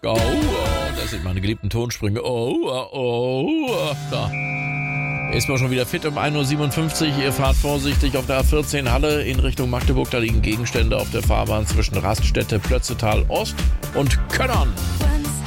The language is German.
Oh, das sind meine geliebten Tonsprünge. Da ist man schon wieder fit um 1.57 Uhr. Ihr fahrt vorsichtig auf der A14 Halle in Richtung Magdeburg. Da liegen Gegenstände auf der Fahrbahn zwischen Raststätte, Plötzetal Ost und Könnern.